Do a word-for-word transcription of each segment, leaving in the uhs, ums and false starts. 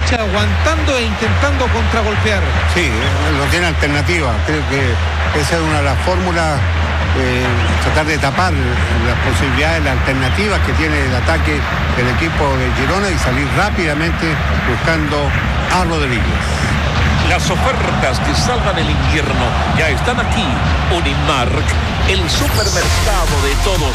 cancha aguantando e intentando contragolpear. Sí, no tiene alternativa. Creo que esa es una de las fórmulas, eh, tratar de tapar las posibilidades, las alternativas que tiene el ataque del equipo de Girona y salir rápidamente buscando a Rodríguez. Las ofertas que salvan el invierno ya están aquí. Unimark, el supermercado de todos.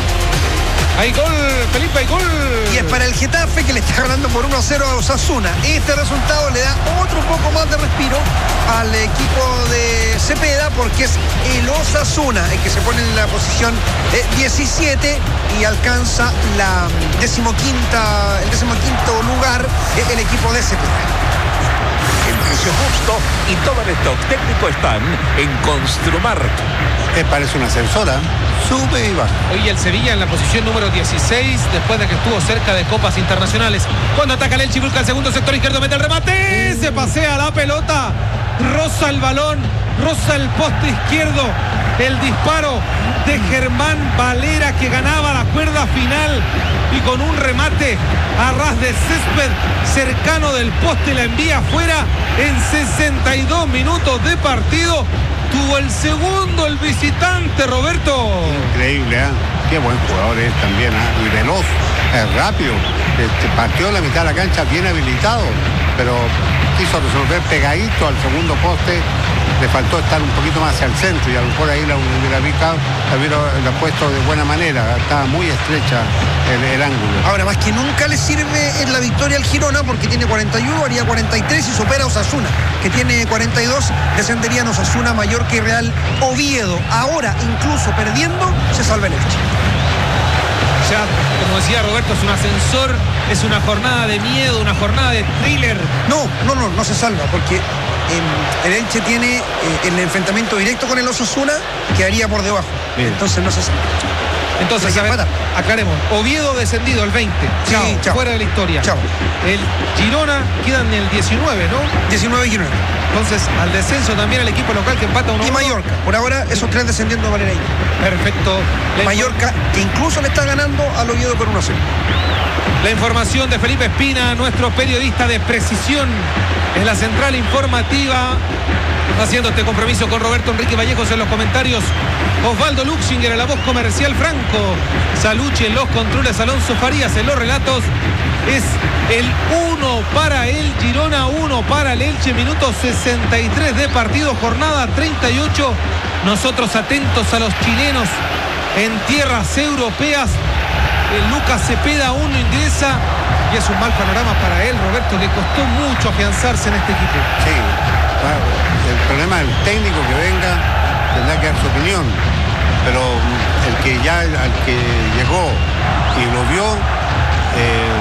Hay gol, Felipe, hay gol. Y es para el Getafe, que le está ganando por uno a cero a Osasuna. Este resultado le da otro poco más de respiro al equipo de Cepeda, porque es el Osasuna el que se pone en la posición diecisiete y alcanza la decimoquinta, el decimoquinto lugar el equipo de Cepeda. El precio justo y todo el stock técnico están en Construmark. Eh, parece una ascensora, sube y baja. Hoy el Sevilla en la posición número dieciséis, después de que estuvo cerca de copas internacionales. Cuando ataca el Elche, busca el segundo sector izquierdo, mete el remate, se pasea la pelota, roza el balón, roza el poste izquierdo. El disparo de Germán Valera, que ganaba la cuerda final y con un remate a ras de césped cercano del poste la envía afuera en sesenta y dos minutos de partido. Tuvo el segundo el visitante, Roberto. Increíble, ¿eh? Qué buen jugador es también, ¿eh? Y veloz, es rápido. Este, partió la mitad de la cancha bien habilitado, pero quiso resolver pegadito al segundo poste. Le faltó estar un poquito más hacia el centro y a lo mejor ahí la hubiera ubicado, la hubiera la puesto de buena manera. Estaba muy estrecha el, el ángulo. Ahora, más que nunca le sirve en la victoria al Girona, porque tiene cuarenta y uno, haría cuarenta y tres y supera a Osasuna, que tiene cuarenta y dos. Descenderían Osasuna, Mallorca y Real Oviedo. Ahora, incluso perdiendo, se salva el Elche. Ya, como decía Roberto, es un ascensor, es una jornada de miedo, una jornada de thriller. No, no, no, no se salva, porque eh, el Elche tiene eh, el enfrentamiento directo con el Osasuna, quedaría por debajo. Bien. Entonces no se salva. Entonces, a ver, aclaremos. Oviedo descendido el veinte. Chao, sí, chao. Fuera de la historia. Chao. El Girona queda en el diecinueve, ¿no? diecinueve y Girona. Entonces, al descenso también el equipo local que empata uno. Y Mallorca. Por ahora, esos tres descendiendo de manera ahí. Perfecto. La Mallorca, que incluso le está ganando al Oviedo por uno a cero. La información de Felipe Espina, nuestro periodista de precisión, es la central informativa. Haciendo este compromiso con Roberto Enrique Vallejos en los comentarios, Osvaldo Luxinger en la voz comercial, Franco Salucci en los controles, Alonso Farías en los relatos. Es el uno para el Girona, uno para el Elche, minuto sesenta y tres de partido, jornada treinta y ocho. Nosotros atentos a los chilenos en tierras europeas. El Lucas Cepeda aún no ingresa y es un mal panorama para él. Roberto, le costó mucho afianzarse en este equipo. Sí, claro. El problema del técnico que venga tendrá que dar su opinión, pero el que ya al que llegó y lo vio, eh,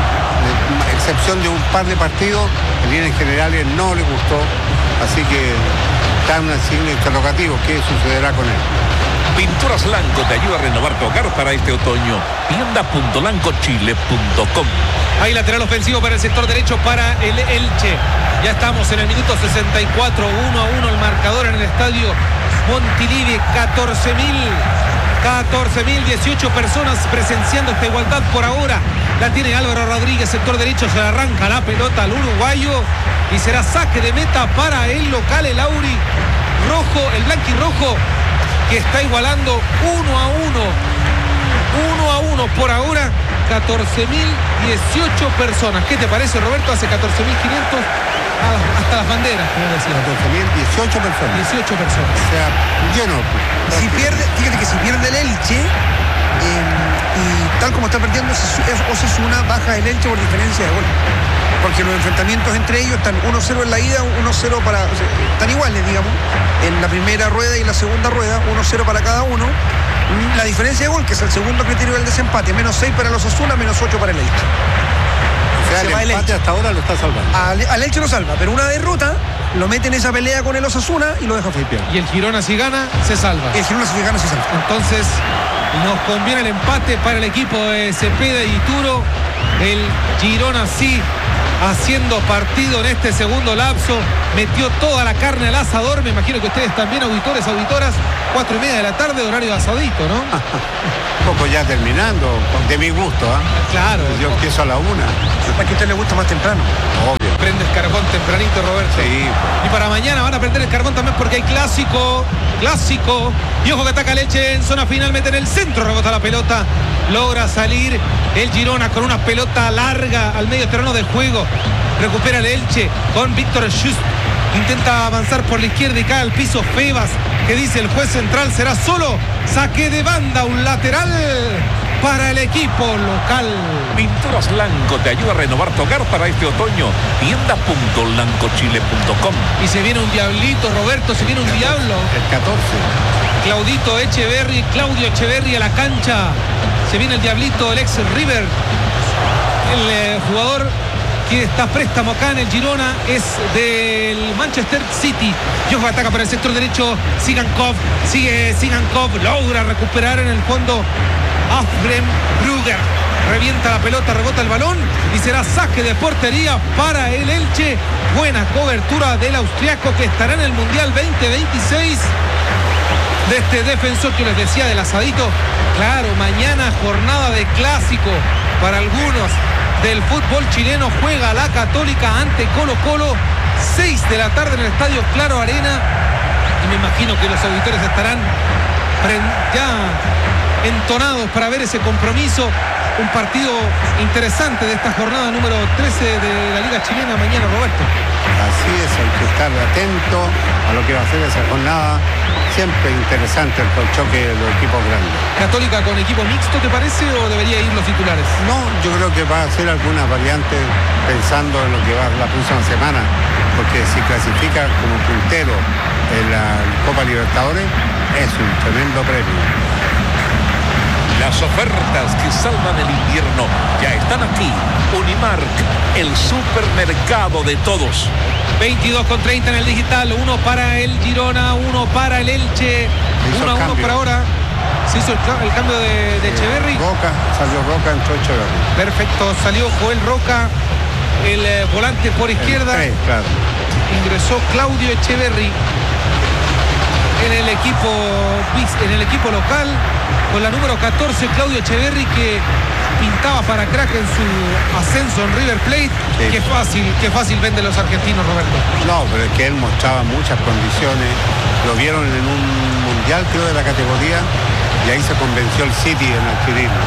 a excepción de un par de partidos, en líneas generales no le gustó, así que está un signo interrogativo. ¿Qué sucederá con él? Pinturas Lanco te ayuda a renovar tu hogar para este otoño. tienda punto lanco chile punto com. Hay lateral ofensivo para el sector derecho para el Elche. Ya estamos en el minuto sesenta y cuatro, uno a uno el marcador en el estadio Montilivi. catorce mil dieciocho personas presenciando esta igualdad por ahora. La tiene Álvaro Rodríguez, sector derecho, se le arranca la pelota al uruguayo y será saque de meta para el local, el Auri rojo, el blanquirrojo, que está igualando uno a uno. uno a uno por ahora. catorce mil dieciocho personas. ¿Qué te parece, Roberto? Hace catorce mil quinientos hasta las banderas, como decía. catorce mil dieciocho personas. dieciocho personas. O sea, lleno. Si pierde, fíjate que si pierde el Elche, eh, y tal como está perdiendo Osasuna, baja el Elche por diferencia de gol. Porque los enfrentamientos entre ellos están uno cero en la ida, uno cero para... O sea, están iguales, digamos, en la primera rueda y la segunda rueda, uno cero para cada uno. La diferencia de gol, que es el segundo criterio del desempate, menos seis para los Osasuna, menos ocho para el Elche. O sea, el empate el Elche. Hasta ahora lo está salvando. Al, al Elche lo salva, pero una derrota lo mete en esa pelea con el Osasuna y lo deja flipear. Y el Girona, si gana, se salva. Y el Girona, si gana, se salva. Entonces, nos conviene el empate para el equipo de Cepeda y Turo. El Girona sí haciendo partido en este segundo lapso, metió toda la carne al asador. Me imagino que ustedes también, auditores, auditoras, cuatro y media de la tarde, horario asadito, ¿no? Un poco ya terminando, de mi gusto, ¿eh? Claro. Yo empiezo a la una. ¿A que a usted le gusta más temprano? Obvio. Prende el carbón tempranito, Roberto. Sí. Y para mañana van a prender el carbón también porque hay clásico, clásico. Y ojo que ataca Leche en zona final, mete en el centro, rebota la pelota. Logra salir el Girona con una pelota larga al medio terreno de juego. Recupera el Elche con Víctor Just. Intenta avanzar por la izquierda y cae al piso Febas, que dice el juez central será solo saque de banda, un lateral para el equipo local. Pinturas Lanco te ayuda a renovar tu hogar para este otoño. tienda punto lancochile punto com. Y se viene un diablito, Roberto, se viene un diablo. El catorce. Claudito Echeverri, Claudio Echeverri a la cancha. Se viene el diablito, el ex River. El eh, jugador que está a préstamo acá en el Girona es del Manchester City. Y ojo, ataca por el sector derecho Sigankov. Sigue Sigankov, logra recuperar en el fondo Afrem Brugger. Revienta la pelota, rebota el balón y será saque de portería para el Elche. Buena cobertura del austriaco que estará en el Mundial veinte veintiséis. De este defensor que les decía del asadito. Claro, mañana jornada de clásico para algunos del fútbol chileno. Juega la Católica ante Colo Colo, seis de la tarde en el estadio Claro Arena. Y me imagino que los auditores estarán ya entonados para ver ese compromiso. Un partido interesante de esta jornada número trece de la Liga Chilena mañana, Roberto. Así es, hay que estar atento a lo que va a hacer esa jornada. Siempre interesante el choque de los equipos grandes. ¿Católica con equipo mixto te parece o debería ir los titulares? No, yo creo que va a hacer algunas variantes pensando en lo que va la próxima semana, porque si clasifica como puntero en la Copa Libertadores es un tremendo premio. Las ofertas que salvan el invierno ya están aquí. Unimark, el supermercado de todos. veintidós con treinta en el digital, uno para el Girona, uno para el Elche, uno a uno por ahora. Se hizo el, el cambio de, de Echeverri. Roca, salió Roca, entró Echeverri. Perfecto, salió Joel Roca, el eh, volante por izquierda. El tres, claro. Ingresó Claudio Echeverri en el equipo en el equipo local con la número catorce, Claudio Echeverri, que pintaba para crack en su ascenso en River Plate. Sí. Qué fácil, qué fácil venden los argentinos, Roberto. No, pero es que él mostraba muchas condiciones. Lo vieron en un mundial, creo, de la categoría, y ahí se convenció el City en adquirirlo.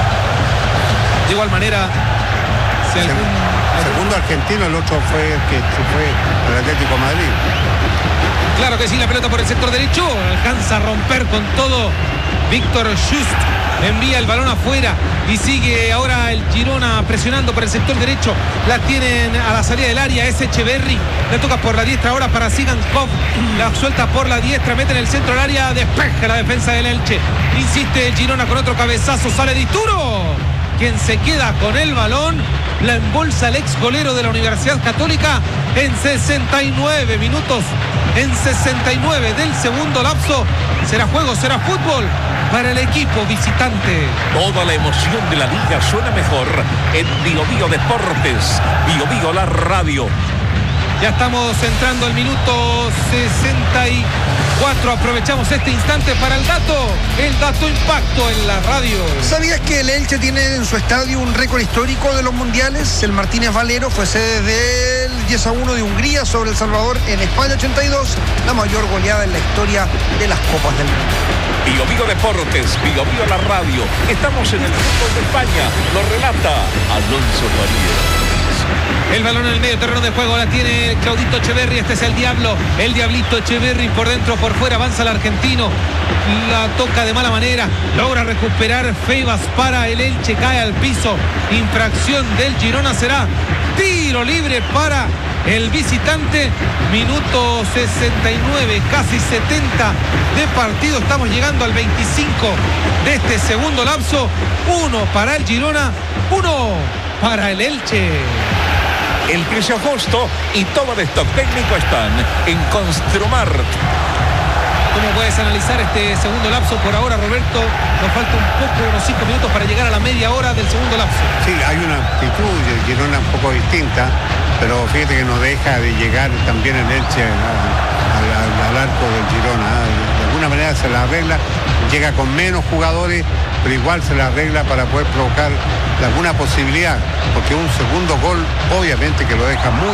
De igual manera, si el algún, segundo algún... argentino, el otro fue el que se fue al Atlético Madrid. Claro que sí, la pelota por el sector derecho, alcanza a romper con todo Víctor Just, envía el balón afuera y sigue ahora el Girona presionando por el sector derecho. La tienen a la salida del área, es Echeverri, le toca por la diestra ahora para Sigankov, la suelta por la diestra, mete en el centro del área, despeja la defensa del Elche, insiste el Girona con otro cabezazo, sale Dituro, quien se queda con el balón, la embolsa el ex golero de la Universidad Católica en sesenta y nueve minutos, en sesenta y nueve del segundo lapso. Será juego, será fútbol para el equipo visitante. Toda la emoción de la liga suena mejor en Bio Bio Deportes, Bio Bio la radio. Ya estamos entrando al minuto sesenta y cuatro. Aprovechamos este instante para el dato, el dato impacto en la radio. ¿Sabías que el Elche tiene en su estadio un récord histórico de los mundiales? El Martínez Valero fue sede del diez a uno de Hungría sobre El Salvador en España ochenta y dos, la mayor goleada en la historia de las Copas del Mundo. Bio Bio Deportes, Bio Bio la radio. Estamos en el fútbol de España. Lo relata Alonso María. El balón en el medio terreno de juego la tiene Claudito Echeverri, este es el Diablo, el Diablito Echeverri por dentro, por fuera, avanza el argentino, la toca de mala manera, logra recuperar Febas para el Elche, cae al piso, infracción del Girona, será tiro libre para el visitante, minuto sesenta y nueve, casi setenta de partido, estamos llegando al veinticinco de este segundo lapso, uno para el Girona, uno para el Elche. El precio justo y todo el stock técnico están en Construmart. ¿Cómo puedes analizar este segundo lapso por ahora, Roberto? Nos falta un poco, unos cinco minutos para llegar a la media hora del segundo lapso. Sí, hay una actitud de Girona un poco distinta, pero fíjate que no deja de llegar también el Elche al, al, al arco del Girona. De alguna manera se la arregla, llega con menos jugadores, pero igual se la arregla para poder provocar alguna posibilidad, porque un segundo gol obviamente que lo deja muy